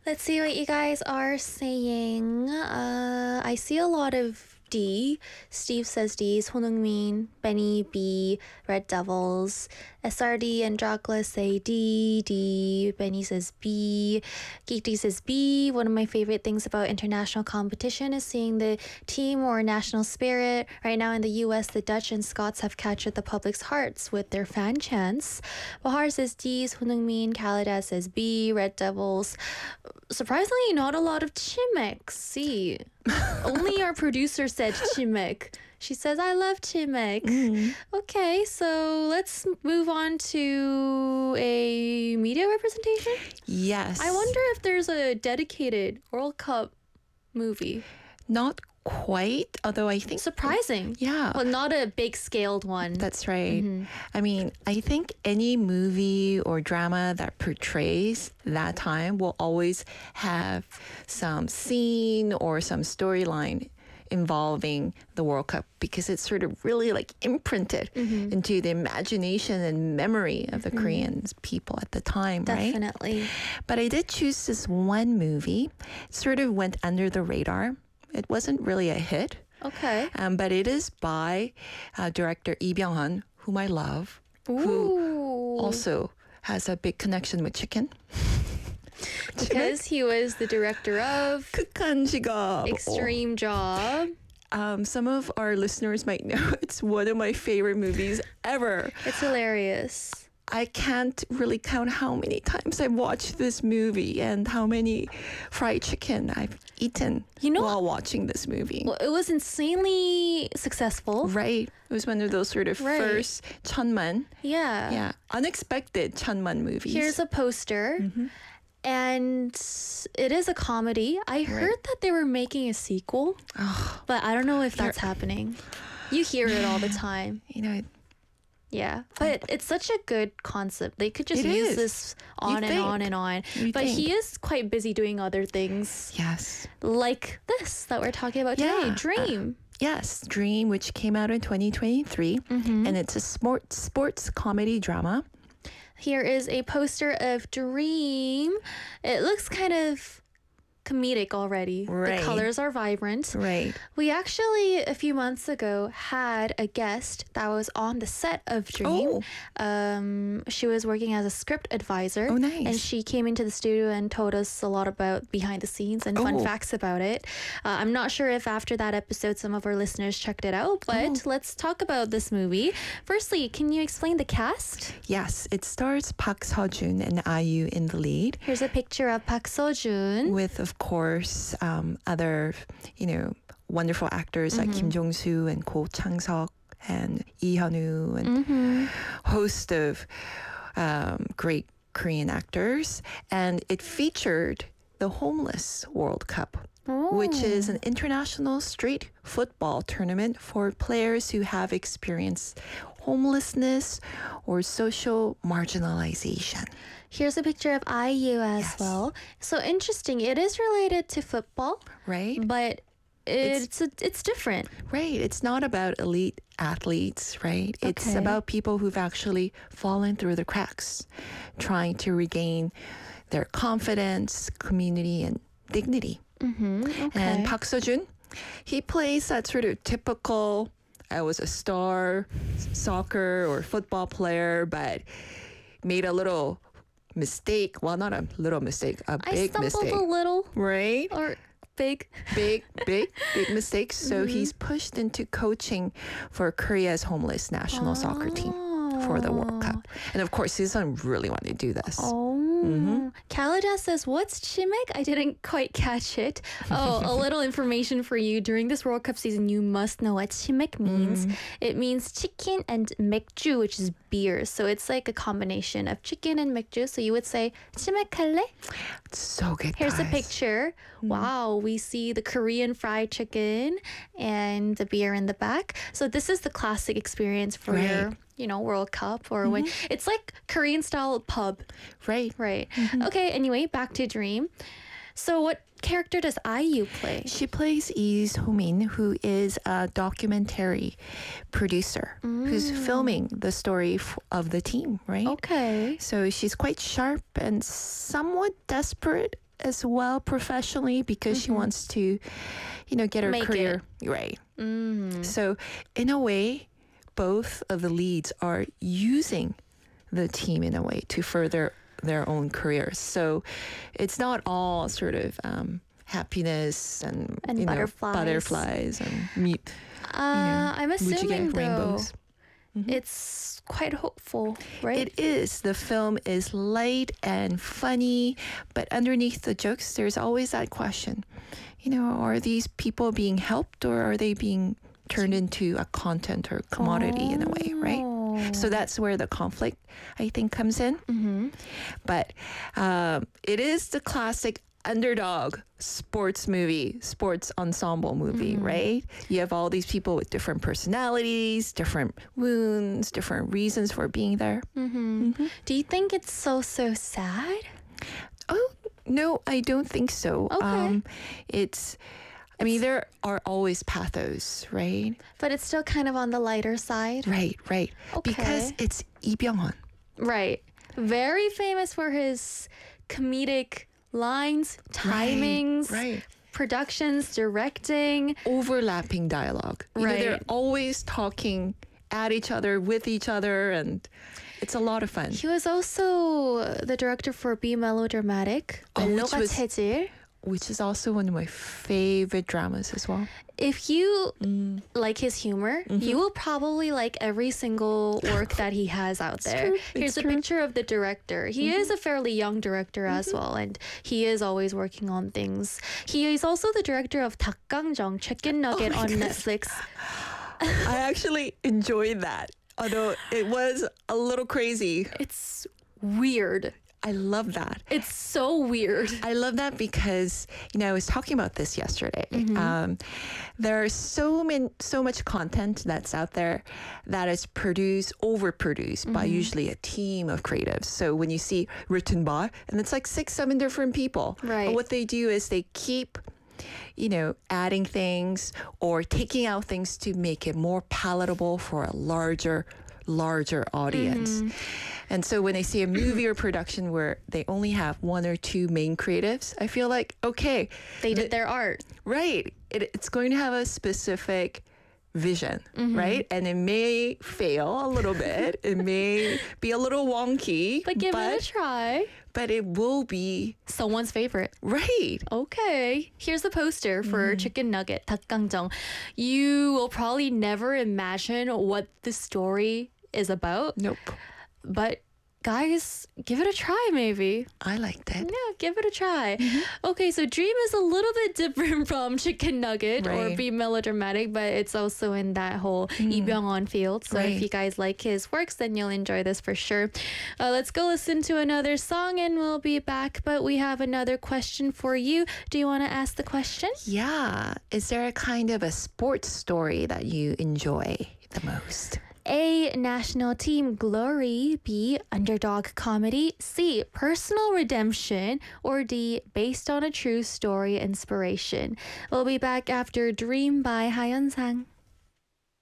Let's see what you guys are saying. I see a lot of D. Steve says D. 손흥민, Benny B. Red Devils. SRD and Dracula say D. Benny says B. Geekdy says B. One of my favorite things about international competition is seeing the team or national spirit. Right now in the US, the Dutch and Scots have captured the public's hearts with their fan chants. Bahar says D. 손흥민. Khalida says B. Red Devils. Surprisingly, not a lot of Chimek. See, only our producer said Chimek. She says, I love Chimek. Okay, so let's move on to a media representation. Yes. I wonder if there's a dedicated World Cup movie. Not quite, although I think... Surprising. Yeah. But not a big scaled one. That's right. I mean, I think any movie or drama that portrays that time will always have some scene or some storyline involving the World Cup because it's sort of really like imprinted into the imagination and memory of the Korean people at the time, right? Definitely. But I did choose this one movie. It sort of went under the radar. It wasn't really a hit. Okay. But it is by director Lee Byung-hun, whom I love, Ooh. who also has a big connection with chicken. Because he was the director of 극한 직업. Extreme Job. Some of our listeners might know it's one of my favorite movies ever. It's hilarious. I can't really count how many times I've watched this movie and how many fried chicken I've eaten while watching this movie. Well, it was insanely successful. Right. It was one of those sort of first 천만. Yeah. Yeah. Unexpected 천만 movies. Here's a poster. And it is a comedy. I heard that they were making a sequel, but I don't know if that's happening. You hear it all the time. You know, yeah, but it's such a good concept. They could just use this on and on and on. But he is quite busy doing other things. Yes. Like this that we're talking about today, Dream. Yes, Dream, which came out in 2023. And it's a sports comedy drama. Here is a poster of Dream. It looks kind of comedic already. Right. The colors are vibrant. Right. We actually, a few months ago, had a guest that was on the set of Dream. She was working as a script advisor. Oh, nice. And she came into the studio and told us a lot about behind the scenes and fun facts about it. I'm not sure if after that episode some of our listeners checked it out, but let's talk about this movie. Firstly, can you explain the cast? Yes, it stars Park Seo-joon and IU in the lead. Here's a picture of Park Seo-joon. With, of course, other, wonderful actors like Kim Jong-soo and Ko Chang-seok and Lee Hyun-woo and host of great Korean actors. And it featured the Homeless World Cup, which is an international street football tournament for players who have experienced homelessness or social marginalization. Here's a picture of IU as well. So interesting. It is related to football, right? But it's different. Right. It's not about elite athletes, right? Okay. It's about people who've actually fallen through the cracks, trying to regain their confidence, community, and dignity. Okay. And Park Seo-joon, he plays that sort of typical, I was a star soccer or football player, but made a little mistake. Well, not a little mistake, a big mistake. I stumbled a little. Right? Or big. Big mistakes. So he's pushed into coaching for Korea's homeless national soccer team for the World Cup. And of course, he doesn't really want to do this. Khalida says, what's chimek? I didn't quite catch it. Oh, a little information for you. During this World Cup season, you must know what chimek means. It means chicken and 맥주, which is beer. So it's like a combination of chicken and 맥주. So you would say, chimek 할래? So good, Here's guys. a picture. Wow, we see the Korean fried chicken and the beer in the back. So this is the classic experience for your World Cup or when it's like Korean style pub. Right. Okay, anyway, back to Dream. So what character does IU play? She plays Lee So-min, who is a documentary producer who's filming the story of the team, right? Okay. So she's quite sharp and somewhat desperate as well professionally because she wants to, get her Make career right. So in a way, both of the leads are using the team in a way to further their own careers. So it's not all sort of happiness and butterflies and I'm assuming though rainbows. it's quite hopeful, right? It is. The film is light and funny, but underneath the jokes, there's always that question. Are these people being helped or are they being turned into a content or commodity in a way, right? So that's where the conflict, I think, comes in. But it is the classic underdog sports ensemble movie, right? You have all these people with different personalities, different wounds, different reasons for being there. Do you think it's so sad? Oh, no, I don't think so. Okay. There are always pathos, right? But it's still kind of on the lighter side. Right. Okay. Because it's Lee Byung-hun. Right. Very famous for his comedic lines, timings, right. productions, directing. Overlapping dialogue. Right. They're always talking at each other, with each other, and it's a lot of fun. He was also the director for Be Melodramatic, 멜로가 체질. Which is also one of my favorite dramas as well. If you like his humor, you will probably like every single work that he has out there. Here's a picture of the director. He is a fairly young director as well, and he is always working on things. He is also the director of 닭강정, Chicken Nugget on Netflix. I actually enjoyed that, although it was a little crazy. It's weird. I love that. It's so weird. I love that because, I was talking about this yesterday. There's so much content that's out there that is overproduced by usually a team of creatives. So when you see written by, and it's like 6-7 different people. Right. But what they do is they keep adding things or taking out things to make it more palatable for a larger audience. And so when I see a movie or production where they only have 1 or 2 main creatives, I feel like, okay. They did their art. Right. It's going to have a specific vision, right? And it may fail a little bit. It may be a little wonky. But give it a try. But it will be someone's favorite. Right. Okay. Here's the poster for Chicken Nugget, 닭강정. You will probably never imagine what the story is about. Nope. But guys, give it a try maybe. I liked it. Yeah, give it a try. Okay, so Dream is a little bit different from Chicken Nugget or Be Melodramatic, but it's also in that whole Lee Byung-hun field. So if you guys like his works, then you'll enjoy this for sure. Let's go listen to another song and we'll be back. But we have another question for you. Do you want to ask the question? Yeah. Is there a kind of a sports story that you enjoy the most? A, national team glory. B, underdog comedy. C, personal redemption. Or D, based on a true story inspiration. We'll be back after Dream by Hayeon Sang.